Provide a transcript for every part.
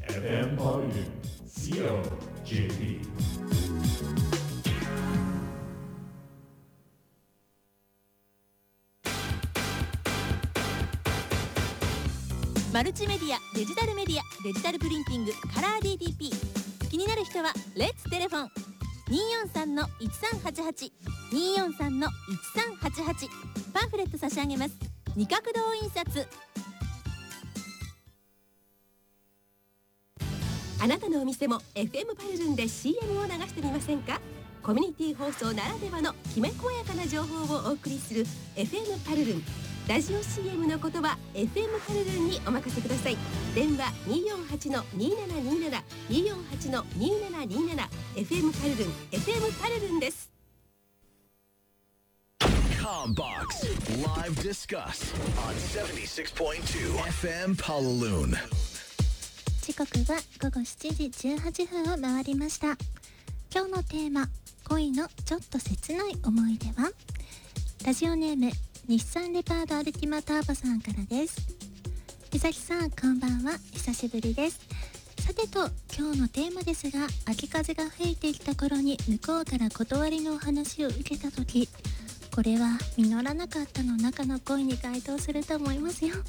FM ポリル COJP。 マルチメディア、デジタルメディア、デジタルプリンティング、カラー DTP。 気になる人はレッツテレフォン 243-1388 243-1388。 パンフレット差し上げます。二角堂印刷。 あなたのお店も FM パルルンで CM を流してみませんか？コミュニティ放送ならではのきめ細やかな情報をお送りする FM パルルン。ラジオ CM の言葉 FM パルルンにお任せください。電話 248-2727 248-2727。 FM パルルン FM パルルンです。 Combox Live Discuss on 76.2 FM Palaloon。 時刻は午後7時18分を回りました。今日のテーマ、恋のちょっと切ない思い出は、ラジオネーム日産レパードアルティマターボさんからです。伊崎さん、こんばんは。久しぶりです。さてと、今日のテーマですが、秋風が吹いてきた頃に向こうから断りのお話を受けたとき、これは実らなかったの中の恋に該当すると思いますよ。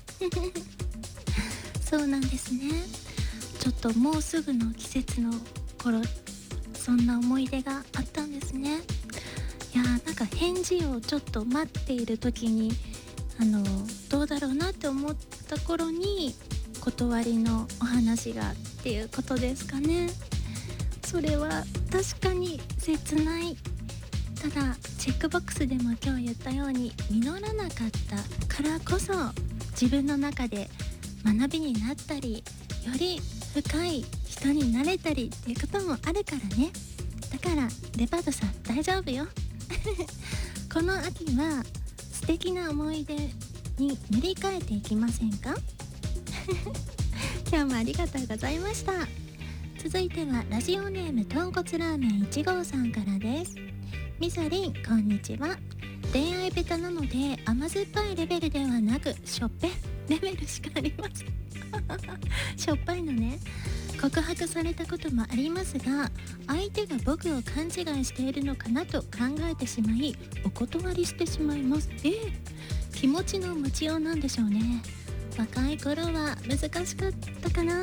そうなんですね。ちょっともうすぐの季節の頃、そんな思い出があったんですね。いやー、なんか返事をちょっと待っている時にどうだろうなって思った頃に断りのお話がっていうことですかね。それは確かに切ない。ただチェックボックスでも今日言ったように、実らなかったからこそ自分の中で学びになったり、より深い人になれたりっていうこともあるからね。だからレパートさん、大丈夫よ。この秋は素敵な思い出に塗り替えていきませんか？今日もありがとうございました。続いてはラジオネーム豚骨ラーメン1号さんからです。みさりん、こんにちは。恋愛ベタなので甘酸っぱいレベルではなく、しょっぺレベルしかありません。しょっぱいのね。告白されたこともありますが、相手が僕を勘違いしているのかなと考えてしまい、お断りしてしまいます。気持ちの持ちようなんでしょうね。若い頃は難しかったかな。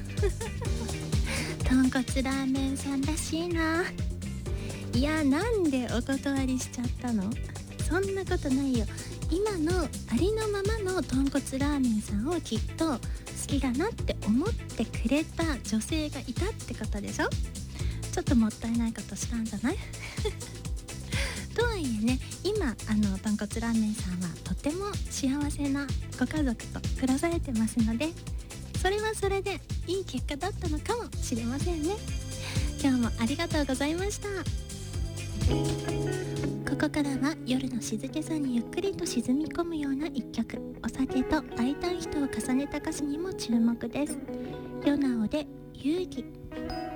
豚骨ラーメンさんらしいな。いや、なんでお断りしちゃったの？そんなことないよ。今のありのままの豚骨ラーメンさんをきっと好きだなって思ってくれた女性がいたってことでしょ。ちょっともったいないことしたんじゃない？とはいえね、今豚骨ラーメンさんはとても幸せなご家族と暮らされてますので、それはそれでいい結果だったのかもしれませんね。今日もありがとうございました。ここからは夜の静けさにゆっくりと沈み込むような一曲、お酒と会いたい人を重ねた歌詞にも注目です。ヨナオで勇気。